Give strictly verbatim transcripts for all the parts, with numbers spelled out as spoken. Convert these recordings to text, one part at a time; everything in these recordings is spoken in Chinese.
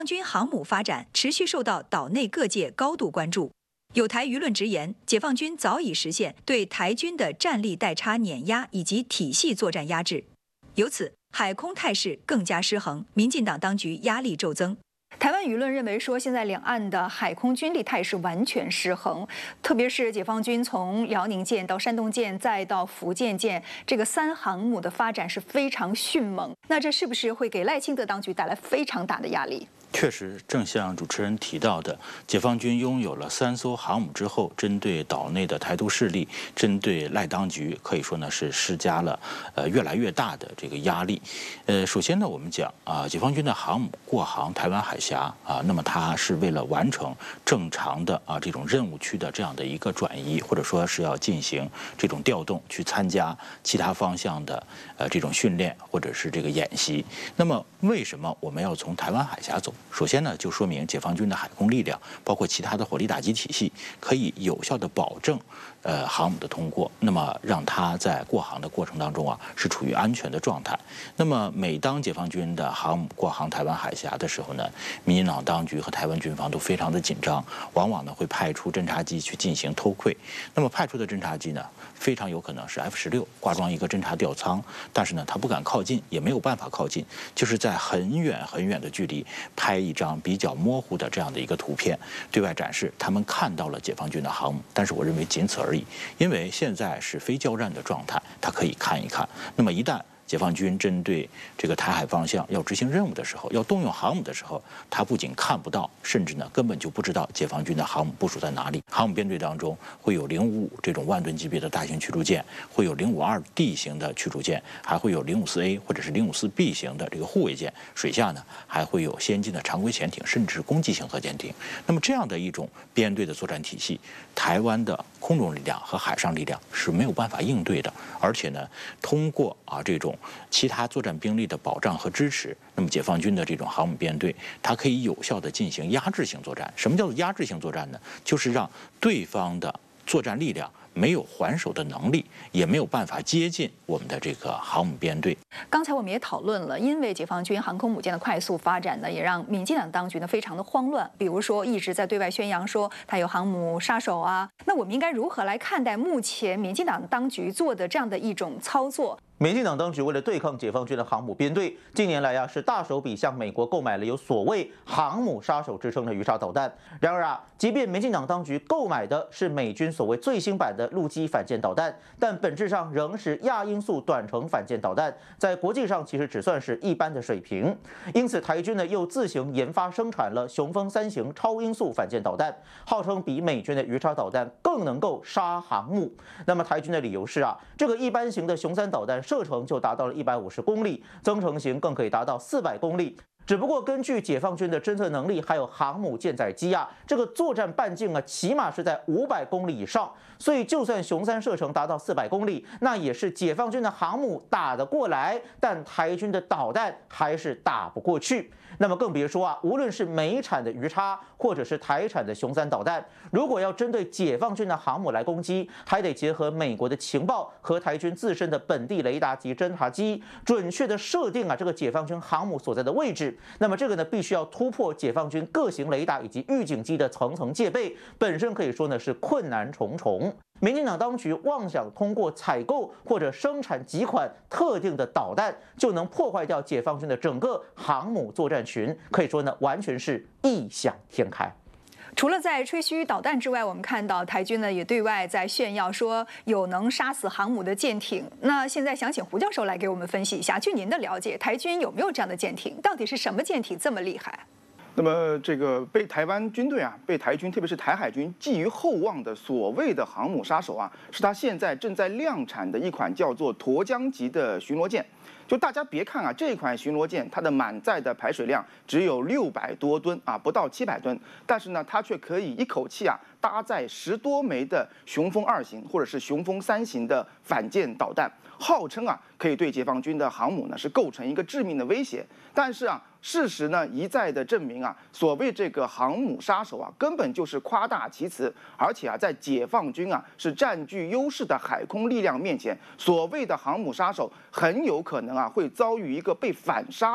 军航母发展持续受到岛内各界高度关注。有台舆论直言，解放军早已实现对台军的战力代差碾压以及体系作战压制，由此海空态势更加失衡，民进党当局压力骤增。台湾舆论认为说，现在两岸的海空军力态势完全失衡，特别是解放军从辽宁舰到山东舰再到福建舰，这个三航母的发展是非常迅猛。那这是不是会给赖清德当局带来非常大的压力？ 确实，正像主持人提到的，解放军拥有了三艘航母之后，针对岛内的台独势力，针对赖当局，可以说呢是施加了呃越来越大的这个压力。呃，首先呢，我们讲啊，解放军的航母过航台湾海峡啊，那么它是为了完成正常的啊这种任务区的这样的一个转移，或者说是要进行这种调动，去参加其他方向的呃这种训练或者是这个演习。那么为什么我们要从台湾海峡走？首先呢，就说明解放军的海空力量，包括其他的火力打击体系，可以有效的保证，呃，航母的通过。那么让它在过航的过程当中啊，是处于安全的状态。那么每当解放军的航母过航台湾海峡的时候呢，民进党当局和台湾军方都非常的紧张，往往呢会派出侦察机去进行偷窥。那么派出的侦察机呢，非常有可能是 F 十六挂装一个侦察吊舱，但是呢，它不敢靠近，也没有办法靠近，就是在很远很远的距离拍一张比较模糊的这样的一个图片，对外展示他们看到了解放军的航母，但是我认为仅此而已，因为现在是非交战的状态，他可以看一看。那么一旦解放军针对这个台海方向要执行任务的时候，要动用航母的时候，他不仅看不到，甚至呢根本就不知道解放军的航母部署在哪里。航母编队当中会有零五五这种万吨级别的大型驱逐舰，会有零五二 D 型的驱逐舰，还会有零五四 A 或者是零五四 B 型的这个护卫舰。水下呢还会有先进的常规潜艇，甚至是攻击型核潜艇。那么这样的一种编队的作战体系，台湾的空中力量和海上力量是没有办法应对的。而且呢，通过啊这种其他作战兵力的保障和支持，那么解放军的这种航母编队，它可以有效地进行压制性作战。什么叫做压制性作战呢？就是让对方的作战力量没有还手的能力，也没有办法接近我们的这个航母编队。 刚才我们也讨论了，因为解放军航空母舰的快速发展呢，也让民进党当局呢非常的慌乱。比如说，一直在对外宣扬说它有航母杀手啊，那我们应该如何来看待目前民进党当局做的这样的一种操作？ 民进党当局为了对抗解放军的航母编队，近年来啊是大手笔向美国购买了有所谓航母杀手之称的鱼叉导弹。然而啊，即便民进党当局购买的是美军所谓最新版的陆基反舰导弹，但本质上仍是亚音速短程反舰导弹，在国际上其实只算是一般的水平。因此，台军呢又自行研发生产了雄风三型超音速反舰导弹，号称比美军的鱼叉导弹更能够杀航母。那么台军的理由是啊，这个一般型的雄三导弹射程就达到了一百五十公里，增程型更可以达到四百公里。只不过根据解放军的侦测能力，还有航母舰载机啊，这个作战半径啊，起码是在五百公里以上。所以就算雄三射程达到四百公里，那也是解放军的航母打得过来，但台军的导弹还是打不过去。那么更别说啊，无论是美产的鱼叉，或者是台产的雄三导弹，如果要针对解放军的航母来攻击，还得结合美国的情报和台军自身的本地雷达及侦察机，准确的设定啊这个解放军航母所在的位置。那么这个呢，必须要突破解放军各型雷达以及预警机的层层戒备，本身可以说呢是困难重重。民进党当局妄想通过采购或者生产几款特定的导弹，就能破坏掉解放军的整个航母作战群，可以说呢，完全是异想天开。 除了在吹嘘导弹之外，我们看到台军呢也对外在炫耀说有能杀死航母的舰艇。那现在想请胡教授来给我们分析一下，据您的了解，台军有没有这样的舰艇？到底是什么舰艇这么厉害？ 那么，这个被台湾军队啊，被台军，特别是台海军寄予厚望的所谓的航母杀手啊，是他现在正在量产的一款叫做沱江级的巡逻舰。就大家别看啊，这款巡逻舰它的满载的排水量只有六百多吨啊，不到七百吨，但是呢，它却可以一口气啊搭载十多枚的雄风二型或者是雄风三型的反舰导弹，号称啊可以对解放军的航母呢是构成一个致命的威胁。但是啊，事实呢一再的证明啊，所谓这个航母杀手啊，根本就是夸大其词，而且啊，在解放军啊是占据优势的海空力量面前，所谓的航母杀手很有可能啊会遭遇一个被反杀的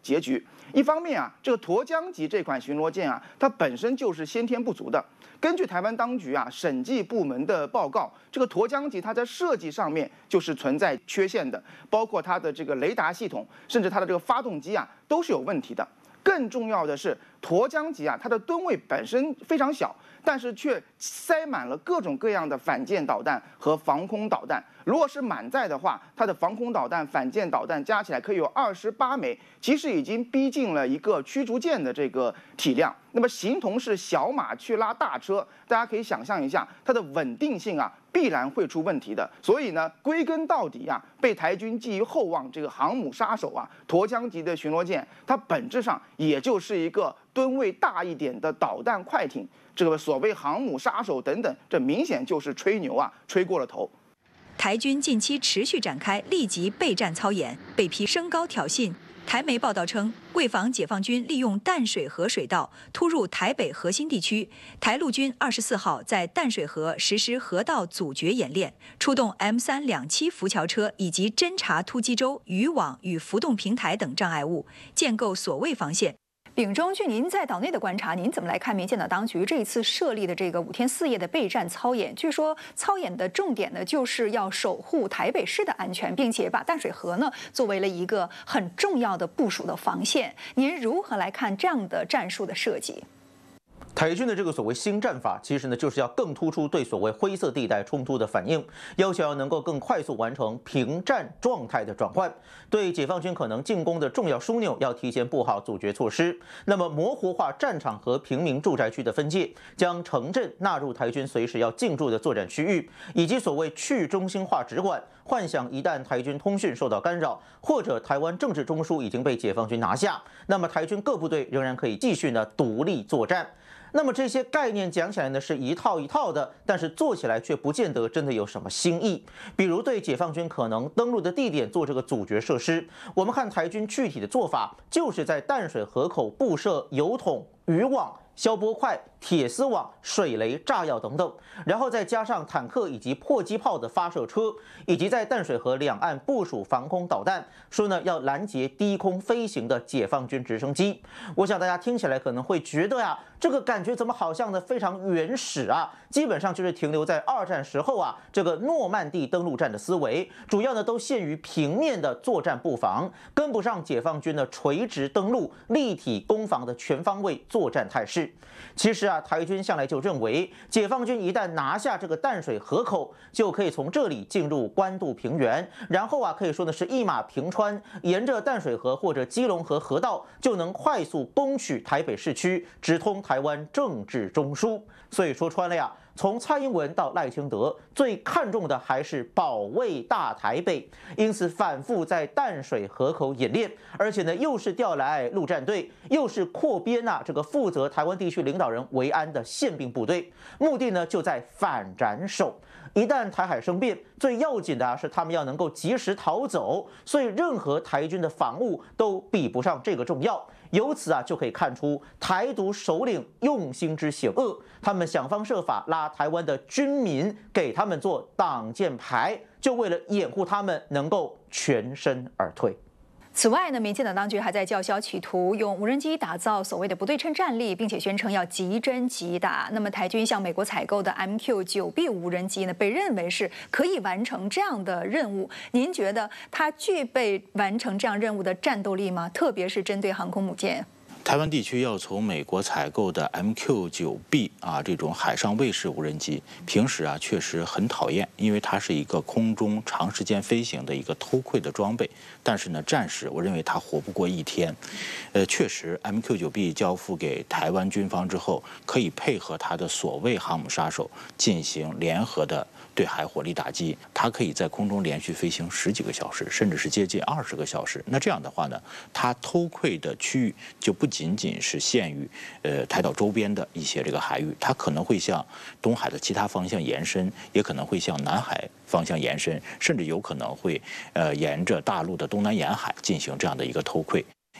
结局。一方面啊，这个沱江级这款巡逻舰啊，它本身就是先天不足的。根据台湾当局啊审计部门的报告，这个沱江级它在设计上面就是存在缺陷的，包括它的这个雷达系统，甚至它的这个发动机啊都是有问题的。更重要的是，沱江级啊，它的吨位本身非常小，但是却塞满了各种各样的反舰导弹和防空导弹。如果是满载的话，它的防空导弹、反舰导弹加起来可以有二十八枚，其实已经逼近了一个驱逐舰的这个体量。那么形同是小马去拉大车，大家可以想象一下，它的稳定性啊必然会出问题的。所以呢，归根到底啊，被台军寄予厚望这个航母杀手啊，沱江级的巡逻舰，它本质上也就是一个吨位大一点的导弹快艇。这个所谓航母杀手等等，这明显就是吹牛啊，吹过了头。 台军近期持续展开立即备战操演，被批升高挑衅。台媒报道称，为防解放军利用淡水河水道突入台北核心地区，台陆军二十四号在淡水河实施河道阻绝演练，出动 M 三两栖浮桥车以及侦察突击舟、渔网与浮动平台等障碍物，建构所谓防线。 秉忠，据您在岛内的观察，您怎么来看民进党当局这一次设立的这个五天四夜的备战操演？据说操演的重点呢，就是要守护台北市的安全，并且把淡水河呢作为了一个很重要的部署的防线。您如何来看这样的战术的设计？ 台军的这个所谓新战法，其实呢就是要更突出对所谓灰色地带冲突的反应，要求要能够更快速完成平战状态的转换，对解放军可能进攻的重要枢纽要提前布好阻绝措施。那么模糊化战场和平民住宅区的分界，将城镇纳入台军随时要进驻的作战区域，以及所谓去中心化直管，幻想一旦台军通讯受到干扰，或者台湾政治中枢已经被解放军拿下，那么台军各部队仍然可以继续呢独立作战。那么这些概念讲起来呢是一套一套的，但是做起来却不见得真的有什么新意。比如对解放军可能登陆的地点做这个阻绝设施，我们看台军具体的做法，就是在淡水河口布设油桶、渔网、消波块、铁丝网、水雷、炸药等等，然后再加上坦克以及迫击炮的发射车，以及在淡水河两岸部署防空导弹，说呢要拦截低空飞行的解放军直升机。我想大家听起来可能会觉得呀，这个感觉怎么好像呢非常原始啊，基本上就是停留在二战时候啊这个诺曼底登陆战的思维，主要呢都限于平面的作战布防，跟不上解放军的垂直登陆、立体攻防的全方位作战态势。其实啊，台军向来就认为，解放军一旦拿下这个淡水河口，就可以从这里进入关渡平原，然后啊，可以说呢是一马平川，沿着淡水河或者基隆河河道，就能快速攻取台北市区，直通台湾政治中枢。所以说穿了呀，从蔡英文到赖清德，最看重的还是保卫大台北，因此反复在淡水河口演练，而且呢，又是调来陆战队，又是扩编啊这个负责台湾地区领导人维安的宪兵部队，目的呢就在反斩首。一旦台海生变，最要紧的是他们要能够及时逃走，所以任何台军的防务都比不上这个重要。由此啊，就可以看出台独首领用心之险恶，他们想方设法拉台湾的军民给他们做挡箭牌，就为了掩护他们能够全身而退。 此外呢，民进党当局还在叫嚣，企图用无人机打造所谓的不对称战力，并且宣称要即侦即打。那么，台军向美国采购的 M Q 九 B 无人机呢，被认为是可以完成这样的任务。您觉得它具备完成这样任务的战斗力吗？特别是针对航空母舰。 台湾地区要从美国采购的 M Q 九 B 啊这种海上卫士无人机，平时啊确实很讨厌，因为它是一个空中长时间飞行的一个偷窥的装备。但是呢，战时我认为它活不过一天。呃，确实 M Q 九 B 交付给台湾军方之后，可以配合它的所谓航母杀手进行联合的对海火力打击，它可以在空中连续飞行十几个小时，甚至是接近二十个小时。那这样的话呢，它偷窥的区域就不仅仅是限于呃台岛周边的一些这个海域，它可能会向东海的其他方向延伸，也可能会向南海方向延伸，甚至有可能会呃沿着大陆的东南沿海进行这样的一个偷窥。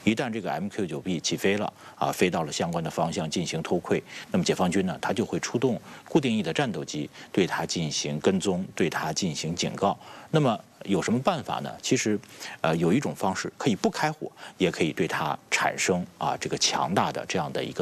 一旦这个 M Q 九 B 起飞了啊，飞到了相关的方向进行偷窥，那么解放军呢，他就会出动固定翼的战斗机对它进行跟踪，对它进行警告。那么有什么办法呢？其实，呃，有一种方式可以不开火，也可以对它产生啊这个强大的这样的一个